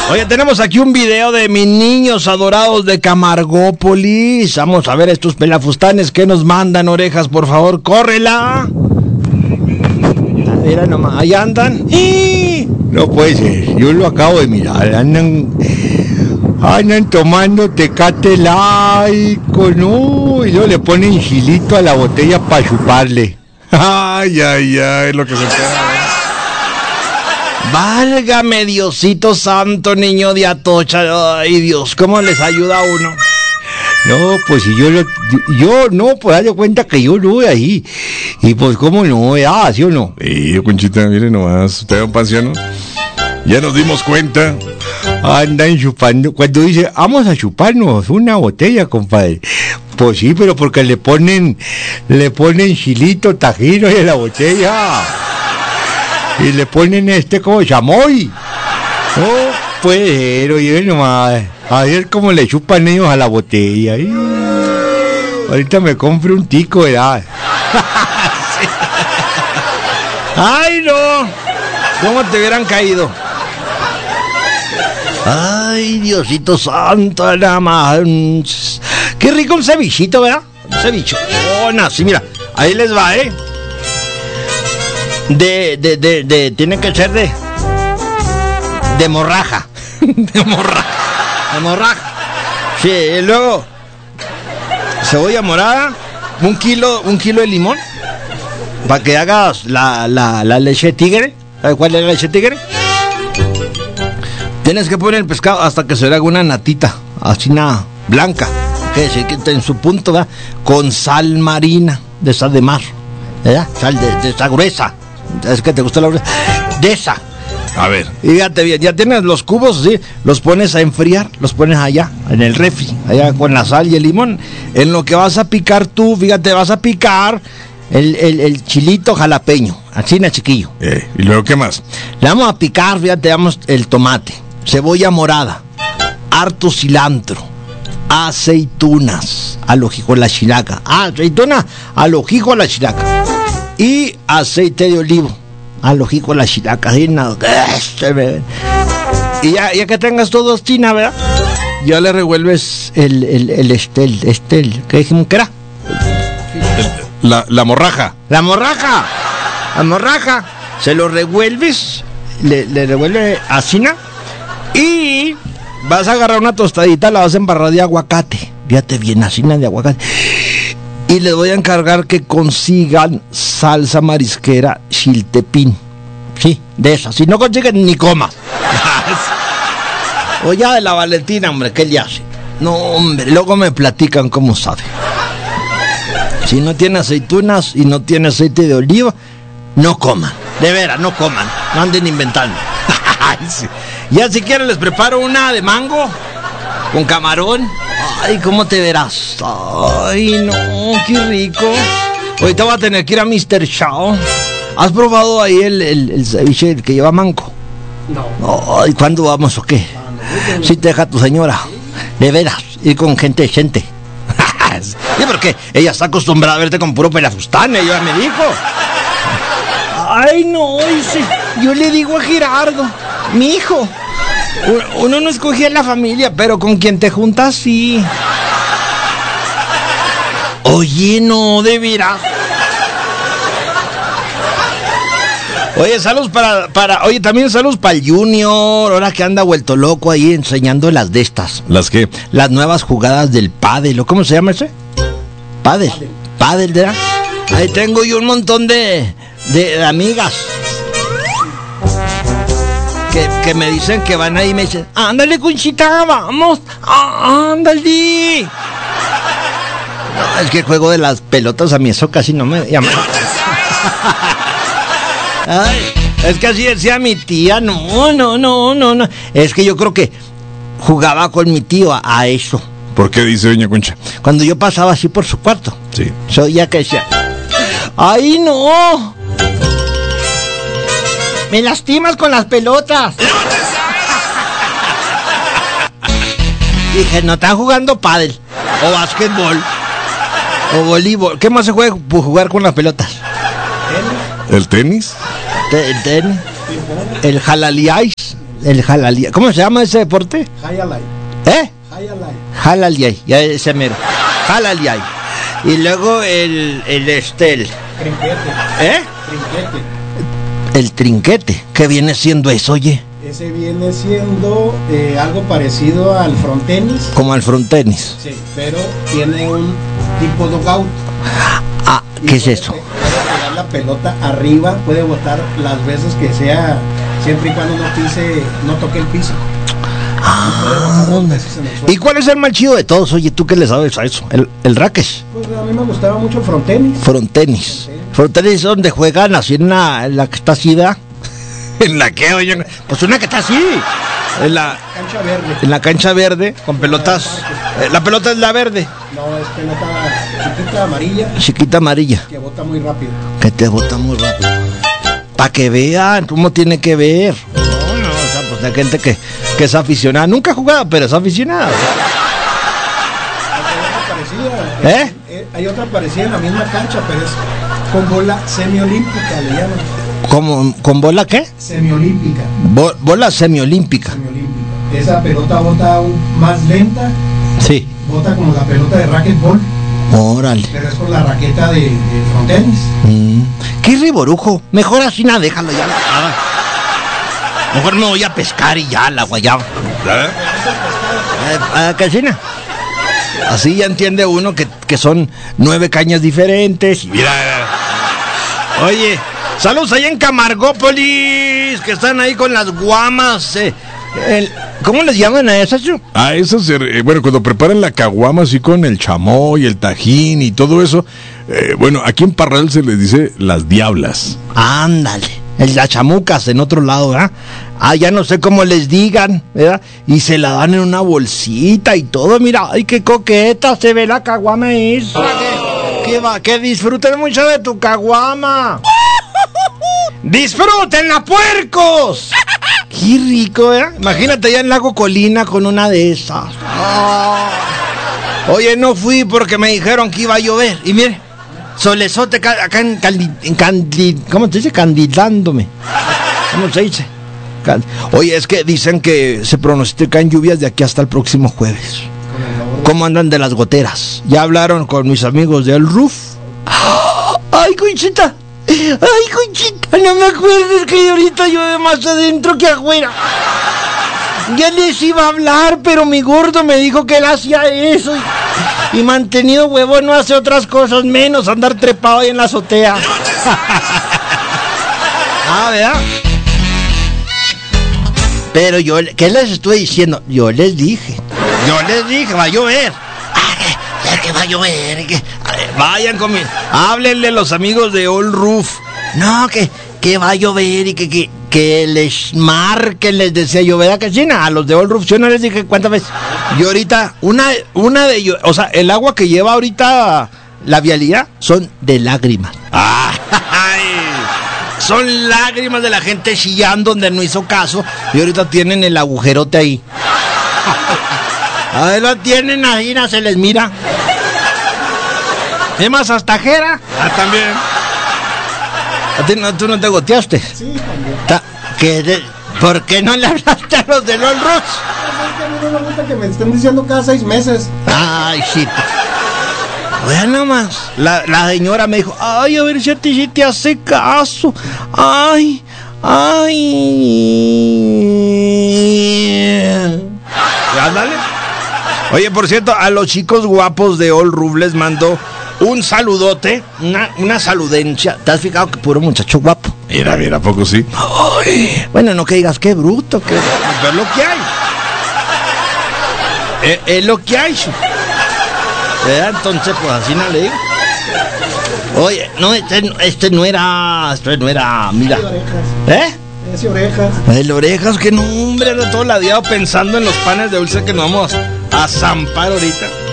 Oye, tenemos aquí un video de mis niños adorados de Camargópolis. Vamos a ver estos pelafustanes que nos mandan, Orejas, por favor, córrela. Mira nomás, ahí andan. No puede ser, yo lo acabo de mirar. Andan tomando Tecate laico, ¿no? Y luego le ponen chilito a la botella para chuparle. Ay, lo que se queda. Válgame Diosito santo, niño de Atocha. Ay, Dios, ¿cómo les ayuda a uno? No, pues si yo no, pues dale cuenta que yo no voy ahí. Y pues cómo no, ¿sí o no? Conchita, mire nomás, usted es un panciano. Ya nos dimos cuenta. Andan chupando. Cuando dice, vamos a chuparnos una botella, compadre. Pues sí, pero porque le ponen chilito, tajino en la botella. Y le ponen como chamoy. Oh, pues, oye, nomás. A ver cómo le chupan ellos a la botella. Ahorita me compro un tico, ¿verdad? Sí. Ay, no. ¿Cómo te hubieran caído? Ay, Diosito santo, nada más. Qué rico un cevichito, ¿verdad? Un cevichona, sí, mira. Ahí les va, tiene que ser de morraja. De morraja. Sí, y luego cebolla morada, un kilo de limón para que hagas la leche tigre. ¿Sabes cuál es la leche tigre? Tienes que poner el pescado hasta que se le haga una natita, así nada, blanca, que decir que está en su punto, ¿verdad? Con sal marina, de esa de mar, ¿verdad? Sal de esa gruesa. ¿Es que te gusta la gruesa? De esa. A ver. Fíjate bien, ya tienes los cubos, ¿sí? Los pones a enfriar, los pones allá, en el refri, allá con la sal y el limón. En lo que vas a picar tú, fíjate, vas a picar el chilito jalapeño, así, chiquillo. ¿Y luego qué más? Le vamos a picar, fíjate, damos el tomate, cebolla morada, harto cilantro, aceitunas, al ojijo la chilaca. Aceituna, al ojijo la chilaca. Y aceite de olivo, al ojijo la chilaca. Y ya que tengas todo así, ¿verdad? Ya le revuelves el estel, ¿qué dijimos que era? La morraja. La morraja. Se lo revuelves, le revuelve así, y vas a agarrar una tostadita, la vas a embarrar de aguacate. Fíjate bien, así de aguacate. Y les voy a encargar que consigan salsa marisquera chiltepín. Sí, de esa. Si no consiguen, ni comas. O ya de la Valentina, hombre, ¿qué le hace? No, hombre, luego me platican cómo sabe. Si no tiene aceitunas y no tiene aceite de oliva, no coman. De veras, no coman. No anden inventando. Sí. Ya si quieren les preparo una de mango con camarón. Ay, ¿cómo te verás? Ay, no, qué rico. Ahorita voy a tener que ir a Mr. Chow. ¿Has probado ahí el ceviche que lleva mango? No. Ay, ¿cuándo vamos o qué? Si te deja tu señora. De veras, ir con gente decente. Sí, porque ella está acostumbrada a verte con puro pelafustán, ella me dijo. Ay, no, dice. Yo le digo a Gerardo, mi hijo, uno no escogía la familia, pero con quien te juntas, sí. Oye, no, de veras. Oye, saludos oye, también saludos para el Junior, ahora que anda vuelto loco ahí enseñando las de estas. ¿Las qué? Las nuevas jugadas del pádel, ¿cómo se llama ese? Pádel, ¿verdad? Ahí tengo yo un montón de amigas que me dicen que van ahí y me dicen, ándale, Conchita, vamos, ándale. No, es que el juego de las pelotas a mí eso casi no me llama. Ay, es que así decía mi tía, no. Es que yo creo que jugaba con mi tío a eso. ¿Por qué dice doña Concha? Cuando yo pasaba así por su cuarto. Sí. Soy ya que decía, ¡ay, no! ¡Me lastimas con las pelotas! Dije, no están jugando pádel, o básquetbol, o voleibol. ¿Qué más se juega por jugar con las pelotas? ¿El tenis? El tenis, el jalaliáis, El jalalía. ¿Cómo se llama ese deporte? Hayalay. Jalalía, ya ese mero. Jalalía. Y luego el Trinquete. El trinquete. ¿Qué viene siendo eso, oye? Ese viene siendo algo parecido al frontenis. Como al frontenis. Sí, pero tiene un tipo knockout. Ah, ¿qué es eso? Puede pegar la pelota arriba, puede botar las veces que sea, siempre y cuando no toque el piso. ¿Y cuál es el más chido de todos? Oye, ¿tú qué le sabes a eso? ¿El raquet? Pues a mí me gustaba mucho el frontenis. Frontenis. Frontenis es donde juegan así en la que está así, ¿verdad? ¿En la qué, oye? Pues una que está así. En la cancha verde. En la cancha verde, con pelotas. La pelota es la verde. No, es pelota chiquita amarilla. Chiquita amarilla. Que bota muy rápido. Que te bota muy rápido. Para que vean cómo tiene que ver. No, o sea, pues hay gente que es aficionada. Nunca ha jugado, pero es aficionada. Hay otra parecida en la misma cancha, pero es con bola semiolímpica, le llaman. ¿Con bola qué? Semiolímpica. Bola semiolímpica. Esa pelota bota aún más lenta. Sí. Bota como la pelota de racquetball. Órale. Pero es con la raqueta de frontenis. Qué riborujo. Mejor así nada, déjalo ya. Mejor me voy a pescar y ya, la guayaba. Casina. Así ya entiende uno que son 9 cañas diferentes. Mira. Oye, saludos allá en Camargópolis, que están ahí con las guamas. ¿Cómo les llaman a esas? A esas, bueno, cuando preparan la caguama así con el chamoy, el tajín y todo eso, bueno, aquí en Parral se les dice las diablas. Ándale, las chamucas en otro lado, ¿verdad? Ya no sé cómo les digan, ¿verdad? Y se la dan en una bolsita y todo, mira, ay, qué coqueta se ve la caguama esa. Que disfruten mucho de tu caguama. ¡Disfrútenla, puercos! ¡Qué rico, eh! Imagínate ya en Lago Colina con una de esas. Oye, no fui porque me dijeron que iba a llover. Y mire, solezote acá ¿cómo se dice? Candidándome. ¿Cómo se dice? Oye, es que dicen que se pronostican lluvias de aquí hasta el próximo jueves. ¿Cómo andan de las goteras? ¿Ya hablaron con mis amigos del Roof? ¡Ay, Conchita! ¡Ay, Conchita! No me acuerdes que ahorita llueve más adentro que afuera. Ya les iba a hablar, pero mi gordo me dijo que él hacía eso. Y mantenido huevón no hace otras cosas menos andar trepado ahí en la azotea. ¿Verdad? Pero yo, ¿qué les estoy diciendo? Yo les dije, va a llover. Ya que va a llover. Vayan conmigo. Háblenle a los amigos de All Roof. No, que va a llover y que les marquen, les decía yo, ¿verdad que sí? A los de All Roof, yo no les dije cuántas veces. Y ahorita, una de ellos, o sea, el agua que lleva ahorita la vialidad son de lágrimas. Son lágrimas de la gente chillando donde no hizo caso y ahorita tienen el agujerote ahí. Ahí lo tienen ahí, se les mira. Es más, hasta Jera. También. ¿Tú no te goteaste? Sí, también. ¿Por qué no le hablaste a los de los Roof? A mí no me gusta que me estén diciendo cada 6 meses. Ay, sí. Vean nomás, la señora me dijo, ay, a ver si a ti sí te hace caso. Ay. Ándale. Oye, por cierto, a los chicos guapos de All Roof les mando un saludote, una saludencia. ¿Te has fijado que puro muchacho guapo? Mira, ¿a poco sí? Ay, bueno, no que digas qué bruto, pero es lo que hay. Es lo que hay. Entonces, pues así no le digo. Oye, no, este no era, mira. Ese orejas. El orejas, que no, hombre, ando todo ladeado pensando en los panes de dulce que nos vamos a zampar ahorita.